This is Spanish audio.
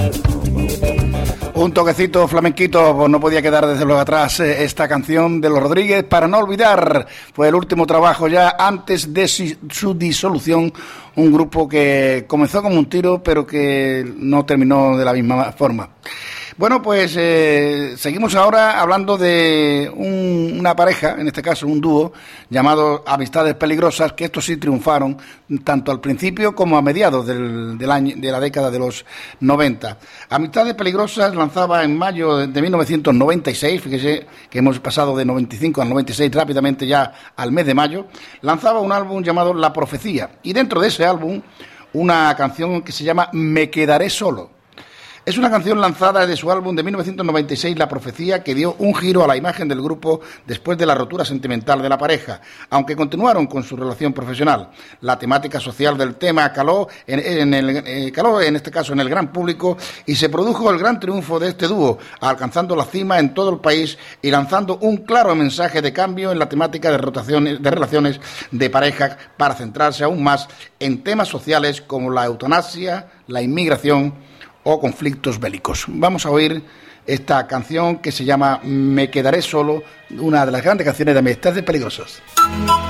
Un toquecito flamenquito, pues no podía quedar desde luego atrás esta canción de Los Rodríguez, Para no olvidar. Fue el último trabajo ya antes de su disolución, un grupo que comenzó como un tiro, pero que no terminó de la misma forma. Bueno, pues seguimos ahora hablando de una pareja, en este caso un dúo, llamado Amistades Peligrosas, que estos sí triunfaron tanto al principio como a mediados del año, de la década de los 90. Amistades Peligrosas lanzaba en mayo de 1996, fíjese que hemos pasado de 95 al 96 rápidamente ya al mes de mayo, lanzaba un álbum llamado La Profecía, y dentro de ese álbum una canción que se llama Me Quedaré Solo. Es una canción lanzada de su álbum de 1996, La Profecía, que dio un giro a la imagen del grupo después de la rotura sentimental de la pareja, aunque continuaron con su relación profesional. La temática social del tema caló en este caso en el gran público y se produjo el gran triunfo de este dúo, alcanzando la cima en todo el país y lanzando un claro mensaje de cambio en la temática de relaciones de pareja para centrarse aún más en temas sociales como la eutanasia, la inmigración o conflictos bélicos. Vamos a oír esta canción que se llama Me Quedaré Solo, una de las grandes canciones de Amistades Peligrosas.